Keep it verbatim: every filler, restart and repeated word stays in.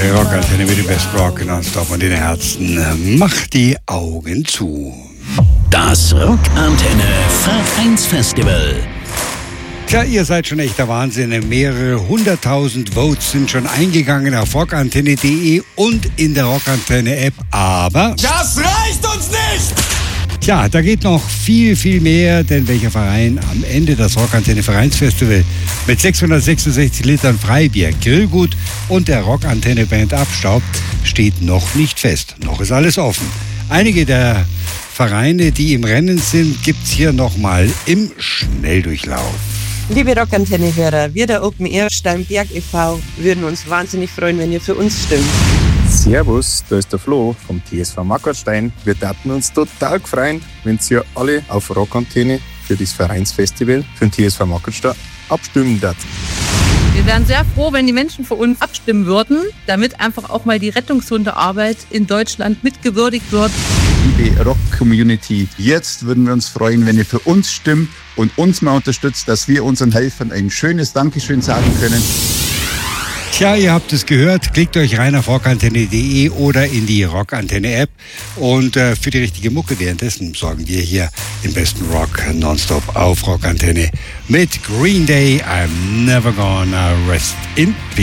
Rockantenne mit dem Best Rock nonstop und den Herzen. Macht die Augen zu. Das Rockantenne Vereinsfestival. Tja, ihr seid schon echter Wahnsinn. Mehrere hunderttausend Votes sind schon eingegangen auf rockantenne punkt de und in der Rockantenne-App. Aber das reicht uns nicht! Tja, da geht noch viel, viel mehr, denn welcher Verein am Ende das Rockantenne Vereinsfestival mit sechshundertsechsundsechzig Litern Freibier, Grillgut und der Rockantenne Band abstaubt, steht noch nicht fest. Noch ist alles offen. Einige der Vereine, die im Rennen sind, gibt's hier nochmal im Schnelldurchlauf. Liebe Rockantenne-Hörer, wir der Open Air Steinberg e V würden uns wahnsinnig freuen, wenn ihr für uns stimmt. Servus, da ist der Flo vom T S V Marquartstein. Wir würden uns total freuen, wenn ihr alle auf Rockantenne für das Vereinsfestival für den T S V Marquartstein abstimmen würdet. Wir wären sehr froh, wenn die Menschen für uns abstimmen würden, damit einfach auch mal die Rettungshundearbeit in Deutschland mitgewürdigt wird. Liebe Rock-Community, jetzt würden wir uns freuen, wenn ihr für uns stimmt und uns mal unterstützt, dass wir unseren Helfern ein schönes Dankeschön sagen können. Tja, ihr habt es gehört, klickt euch rein auf rockantenne punkt de oder in die Rockantenne-App und äh, für die richtige Mucke währenddessen sorgen wir hier im besten Rock nonstop auf Rockantenne mit Green Day, I'm Never Gonna Rest in Peace.